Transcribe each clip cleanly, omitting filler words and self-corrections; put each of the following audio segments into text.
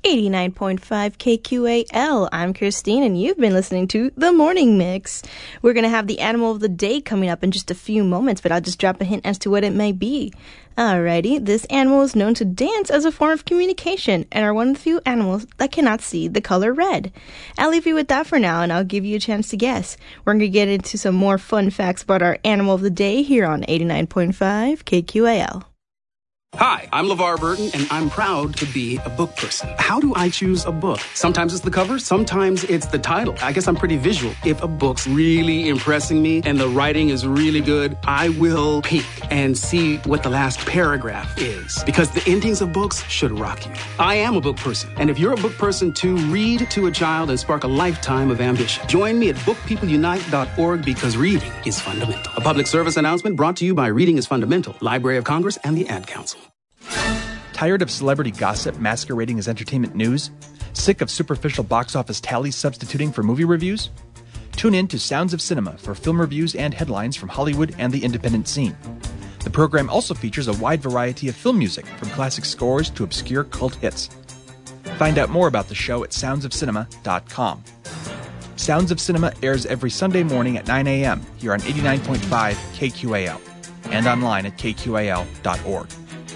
89.5 KQAL. I'm Christine, and you've been listening to The Morning Mix. We're going to have the animal of the day coming up in just a few moments, but I'll just drop a hint as to what it may be. Alrighty, this animal is known to dance as a form of communication and are one of the few animals that cannot see the color red. I'll leave you with that for now, and I'll give you a chance to guess. We're going to get into some more fun facts about our animal of the day here on 89.5 KQAL. Hi, I'm LeVar Burton, and I'm proud to be a book person. How do I choose a book? Sometimes it's the cover, sometimes it's the title. I guess I'm pretty visual. If a book's really impressing me and the writing is really good, I will peek and see what the last paragraph is, because the endings of books should rock you. I am a book person, and if you're a book person too, read to a child and spark a lifetime of ambition. Join me at bookpeopleunite.org, because reading is fundamental. A public service announcement brought to you by Reading is Fundamental, Library of Congress, and the Ad Council. Tired of celebrity gossip masquerading as entertainment news? Sick of superficial box office tallies substituting for movie reviews? Tune in to Sounds of Cinema for film reviews and headlines from Hollywood and the independent scene. The program also features a wide variety of film music, from classic scores to obscure cult hits. Find out more about the show at soundsofcinema.com. Sounds of Cinema airs every Sunday morning at 9 a.m. here on 89.5 KQAL and online at kqal.org.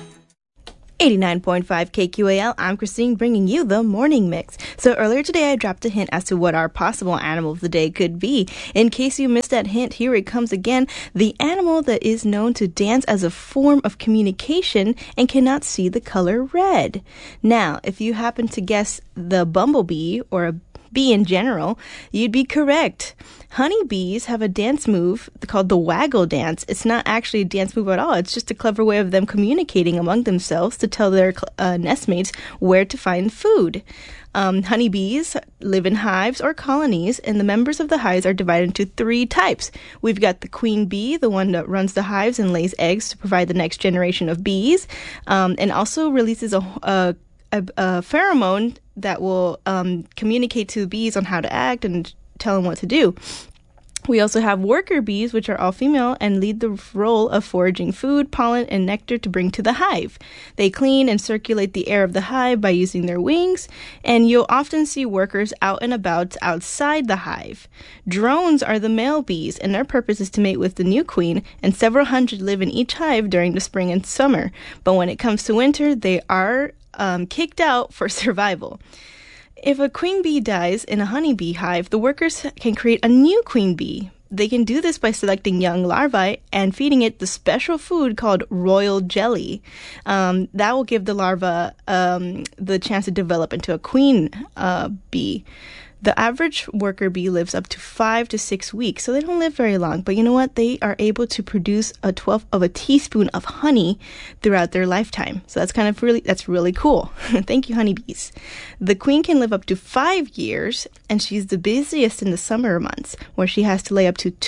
89.5 KQAL, I'm Christine, bringing you the morning mix. So earlier today, I dropped a hint as to what our possible animal of the day could be. In case you missed that hint, here it comes again. The animal that is known to dance as a form of communication and cannot see the color red. Now, if you happen to guess the bumblebee or a bee in general, you'd be correct. Honeybees have a dance move called the waggle dance. It's not actually a dance move at all. It's just a clever way of them communicating among themselves to tell their nestmates where to find food. Honeybees live in hives or colonies, and the members of the hives are divided into three types. We've got the queen bee, the one that runs the hives and lays eggs to provide the next generation of bees, and also releases a pheromone that will communicate to the bees on how to act and tell them what to do. We also have worker bees, which are all female and lead the role of foraging food, pollen, and nectar to bring to the hive. They clean and circulate the air of the hive by using their wings, and you'll often see workers out and about outside the hive. Drones are the male bees, and their purpose is to mate with the new queen, and several hundred live in each hive during the spring and summer. But when it comes to winter, they are kicked out for survival. If a queen bee dies in a honeybee hive, the workers can create a new queen bee. They can do this by selecting young larvae and feeding it the special food called royal jelly. That will give the larva the chance to develop into a queen bee. The average worker bee lives up to 5 to 6 weeks, so they don't live very long. But you know what? They are able to produce a 1/12 of a teaspoon of honey throughout their lifetime. So that's really cool. Thank you, honeybees. The queen can live up to 5 years, and she's the busiest in the summer months, where she has to lay up to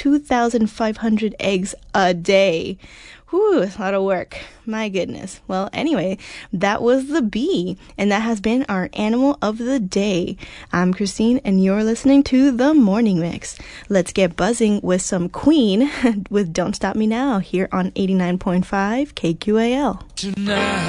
2,500 eggs a day. Whew, a lot of work. My goodness. Well, anyway, that was the bee, and that has been our animal of the day. I'm Christine, and you're listening to The Morning Mix. Let's get buzzing with some Queen with Don't Stop Me Now here on 89.5 KQAL. Tonight